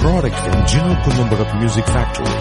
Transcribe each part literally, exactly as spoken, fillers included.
product from Gino Columbarat Music Factory.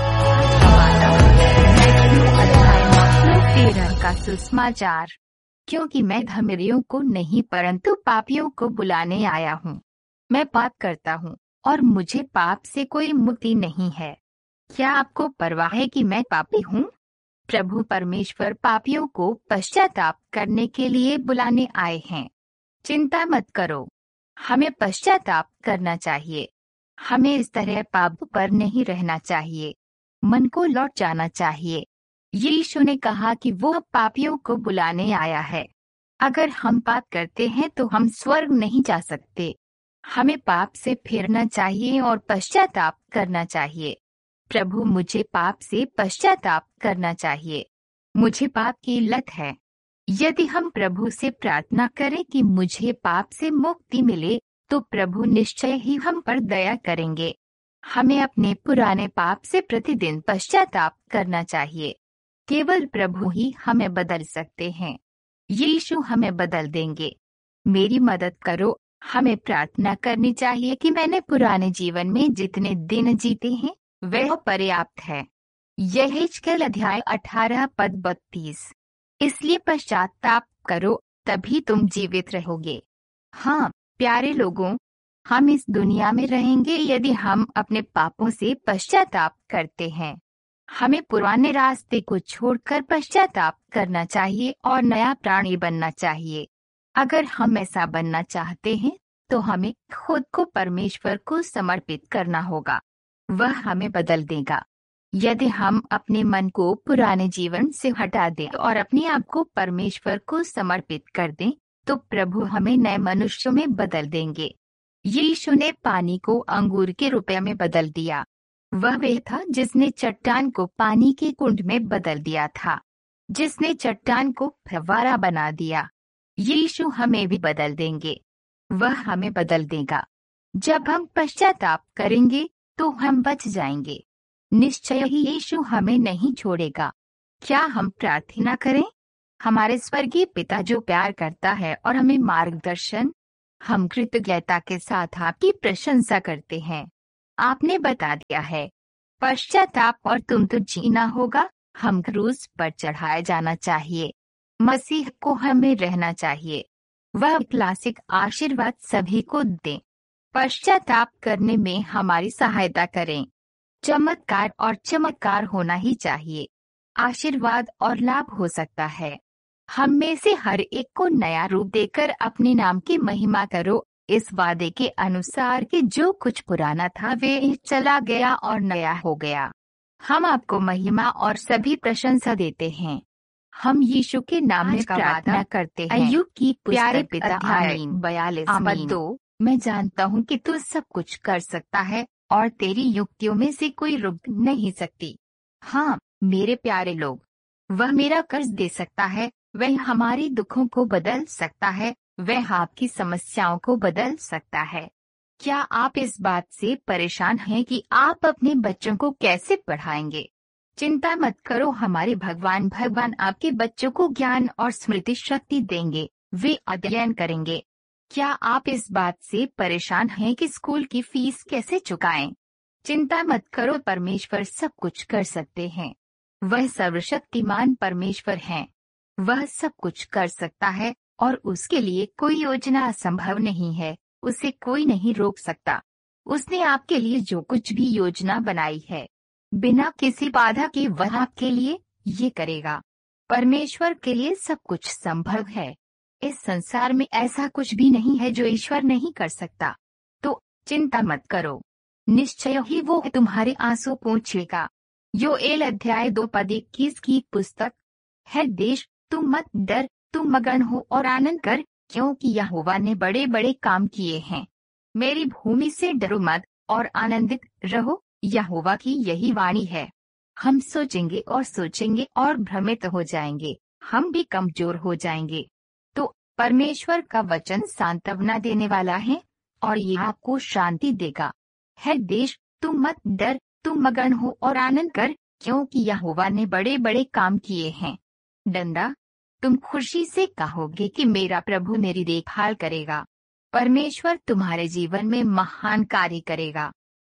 तेरह का सुसमाचार। क्योंकि मैं धर्मियों को नहीं परंतु पापियों को बुलाने आया हूँ। मैं पाप करता हूँ और मुझे पाप से कोई मुक्ति नहीं है। क्या आपको परवाह है कि मैं पापी हूँ? प्रभु परमेश्वर पापियों को पश्चाताप करने के लिए बुलाने आए हैं। चिंता मत करो, हमें पश्चाताप करना चाहिए। हमें इस तरह पाप पर नहीं रहना चाहिए, मन को लौट जाना चाहिए। यीशु ने कहा कि वो पापियों को बुलाने आया है। अगर हम पाप करते हैं तो हम स्वर्ग नहीं जा सकते। हमें पाप से फिरना चाहिए और पश्चाताप करना चाहिए। प्रभु, मुझे पाप से पश्चाताप करना चाहिए। मुझे पाप की लत है। यदि हम प्रभु से प्रार्थना करें कि मुझे पाप से मुक्ति मिले, तो प्रभु निश्चय ही हम पर दया करेंगे। हमें अपने पुराने पाप से प्रतिदिन पश्चाताप करना चाहिए। केवल प्रभु ही हमें बदल सकते हैं। यीशु हमें बदल देंगे। मेरी मदद करो। हमें प्रार्थना करनी चाहिए कि मैंने पुराने जीवन में जितने दिन जीते हैं वह पर्याप्त है। यह हिजकेल अध्याय अठारह पद बत्तीस। इसलिए पश्चाताप करो, तभी तुम जीवित रहोगे। हाँ प्यारे लोगों, हम इस दुनिया में रहेंगे यदि हम अपने पापों से पश्चाताप करते हैं। हमें पुराने रास्ते को छोड़कर पश्चाताप करना चाहिए और नया प्राणी बनना चाहिए। अगर हम ऐसा बनना चाहते हैं तो हमें खुद को परमेश्वर को समर्पित करना होगा। वह हमें बदल देगा। यदि हम अपने मन को पुराने जीवन से हटा दें और अपने आप को परमेश्वर को समर्पित कर दें, तो प्रभु हमें नए मनुष्यों में बदल देंगे। यीशु ने पानी को अंगूर के रुपये में बदल दिया। वह वे था जिसने चट्टान को पानी के कुंड में बदल दिया था, जिसने चट्टान को फव्वारा बना दिया। यीशु हमें भी बदल देंगे। वह हमें बदल देगा। जब हम पश्चाताप करेंगे तो हम बच जाएंगे। निश्चय ही यीशु हमें नहीं छोड़ेगा। क्या हम प्रार्थना करें? हमारे स्वर्गीय पिता जो प्यार करता है और हमें मार्गदर्शन, हम कृतज्ञता के साथ आपकी प्रशंसा करते हैं। आपने बता दिया है पश्चाताप और तुम तो जीना होगा। हम क्रूस पर चढ़ाए जाना चाहिए। मसीह को हमें रहना चाहिए। वह क्लासिक आशीर्वाद सभी को दें। पश्चाताप करने में हमारी सहायता करें। चमत्कार और चमत्कार होना ही चाहिए। आशीर्वाद और लाभ हो सकता है। हम में से हर एक को नया रूप देकर अपने नाम की महिमा करो, इस वादे के अनुसार कि जो कुछ पुराना था वे चला गया और नया हो गया। हम आपको महिमा और सभी प्रशंसा देते हैं। हम यीशु के नाम में प्रार्थना करते हैं। अय्यूब की प्यारे पिता, आमीन। बयालीस पद दो। मैं जानता हूँ कि तू सब कुछ कर सकता है और तेरी युक्तियों में से कोई रुक नहीं सकती। हाँ मेरे प्यारे लोग, वह मेरा कर्ज दे सकता है, वह हमारी दुखों को बदल सकता है, वह आपकी समस्याओं को बदल सकता है। क्या आप इस बात से परेशान हैं कि आप अपने बच्चों को कैसे पढ़ाएंगे? चिंता मत करो, हमारे भगवान भगवान आपके बच्चों को ज्ञान और स्मृति शक्ति देंगे। वे अध्ययन करेंगे। क्या आप इस बात से परेशान हैं कि स्कूल की फीस कैसे चुकाएं? चिंता मत करो, परमेश्वर सब कुछ कर सकते हैं। वह सर्वशक्तिमान परमेश्वर हैं। वह सब कुछ कर सकता है और उसके लिए कोई योजना असंभव नहीं है। उसे कोई नहीं रोक सकता। उसने आपके लिए जो कुछ भी योजना बनाई है, बिना किसी बाधा के वह आपके लिए ये करेगा। परमेश्वर के लिए सब कुछ संभव है। इस संसार में ऐसा कुछ भी नहीं है जो ईश्वर नहीं कर सकता। तो चिंता मत करो, निश्चय ही वो तुम्हारे आंसू पोंछेगा। योएल अध्याय दो पद इक्कीस की पुस्तक है, देश तू मत डर, तू मगन हो और आनंद कर, क्योंकि यहोवा ने बड़े बड़े काम किए हैं। मेरी भूमि से डरो मत और आनंदित रहो, यहोवा की यही वाणी है। हम सोचेंगे और सोचेंगे और भ्रमित हो जाएंगे, हम भी कमजोर हो जाएंगे। तो परमेश्वर का वचन सांत्वना देने वाला है और ये आपको शांति देगा। है देश तू मत डर, तू मगन हो और आनंद कर, क्योंकि यहोवा ने बड़े बड़े काम किए हैं। डंडा, तुम खुशी से कहोगे कि मेरा प्रभु मेरी देखभाल करेगा। परमेश्वर तुम्हारे जीवन में महान कार्य करेगा।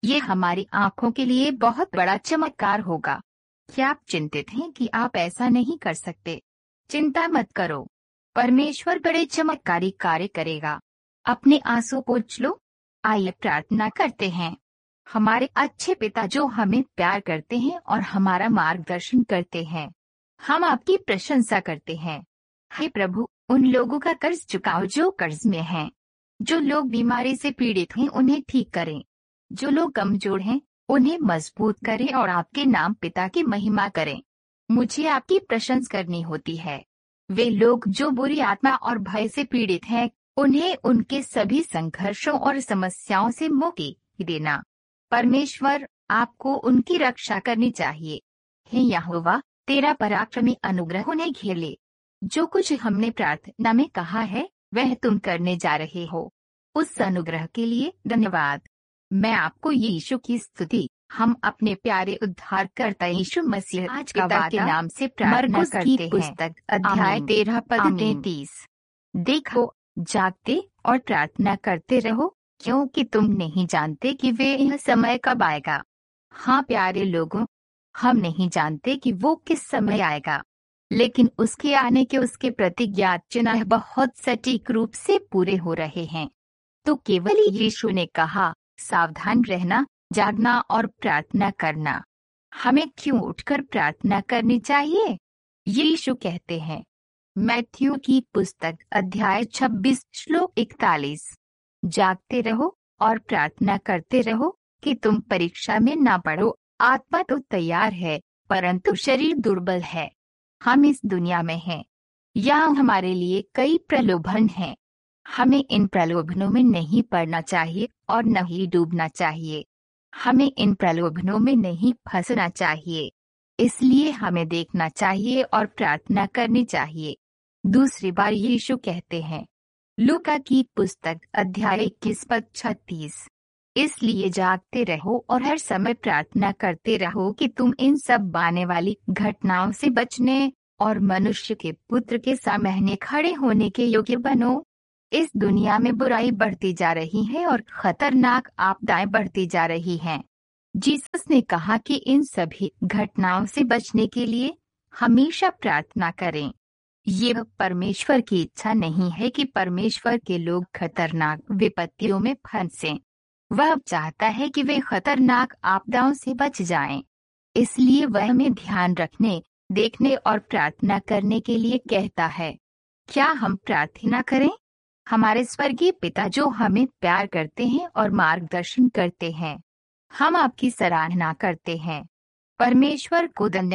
ये हमारी आंखों के लिए बहुत बड़ा चमत्कार होगा। क्या आप चिंतित हैं कि आप ऐसा नहीं कर सकते? चिंता मत करो, परमेश्वर बड़े चमत्कारी कार्य करेगा। अपने आंसू पोंछ लो। आइए प्रार्थना करते हैं। हमारे अच्छे पिता जो हमें प्यार करते हैं और हमारा मार्गदर्शन करते हैं, हम आपकी प्रशंसा करते हैं। हे प्रभु, उन लोगों का कर्ज चुकाओ जो कर्ज में हैं। जो लोग बीमारी से पीड़ित हैं उन्हें ठीक करें। जो लोग कमजोर हैं उन्हें मजबूत करें और आपके नाम पिता की महिमा करें। मुझे आपकी प्रशंसा करनी होती है। वे लोग जो बुरी आत्मा और भय से पीड़ित हैं, उन्हें उनके सभी संघर्षों और समस्याओं से मुक्ति देना। परमेश्वर, आपको उनकी रक्षा करनी चाहिए। हे यहोवा, तेरा पराक्रमी अनुग्रह उन्हें घेर ले। जो कुछ हमने प्रार्थना में कहा है वह तुम करने जा रहे हो, उस अनुग्रह के लिए धन्यवाद। मैं आपको यीशु की स्तुति, हम अपने प्यारे उद्धारकर्ता यीशु मसीह आज का पिता के नाम से प्रार्थना करते हैं। पुस्तक अध्याय तेरह पद तैंतीस। देखो, जागते और प्रार्थना करते रहो, क्योंकि तुम नहीं जानते कि वे यह समय कब आएगा। हाँ प्यारे लोगों, हम नहीं जानते कि वो किस समय आएगा, लेकिन उसके आने के उसके प्रतिज्ञात चिन्ह बहुत सटीक रूप से पूरे हो रहे हैं। तो केवल यीशु ने कहा, सावधान रहना, जागना और प्रार्थना करना। हमें क्यों उठकर प्रार्थना करनी चाहिए? यीशु कहते हैं, मैथ्यू की पुस्तक अध्याय छब्बीस श्लोक इकतालीस, जागते रहो और प्रार्थना करते रहो कि तुम परीक्षा में ना पड़ो। आत्मा तो तैयार है परंतु शरीर दुर्बल है। हम इस दुनिया में हैं, यहाँ हमारे लिए कई प्रलोभन हैं। हमें इन प्रलोभनों में नहीं पड़ना चाहिए और न ही डूबना चाहिए। हमें इन प्रलोभनों में नहीं फंसना चाहिए, इसलिए हमें देखना चाहिए और प्रार्थना करनी चाहिए। दूसरी बार यीशु कहते हैं, लूका की पुस्तक अध्याय इक्कीस पद छत्तीस, इसलिए जागते रहो और हर समय प्रार्थना करते रहो कि तुम इन सब आने वाली घटनाओं से बचने और मनुष्य के पुत्र के सामने खड़े होने के योग्य बनो। इस दुनिया में बुराई बढ़ती जा रही है और खतरनाक आपदाएं बढ़ती जा रही हैं। जीसस ने कहा कि इन सभी घटनाओं से बचने के लिए हमेशा प्रार्थना करें। ये परमेश्वर की इच्छा नहीं है कि परमेश्वर के लोग खतरनाक विपत्तियों में फंसें। वह चाहता है कि वे खतरनाक आपदाओं से बच जाएं। इसलिए वह हमें ध्यान रखने, देखने और प्रार्थना करने के लिए कहता है। क्या हम प्रार्थना करें? हमारे स्वर्गीय पिता जो हमें प्यार करते हैं और मार्गदर्शन करते हैं, हम आपकी सराहना करते हैं। परमेश्वर को धन्यवाद।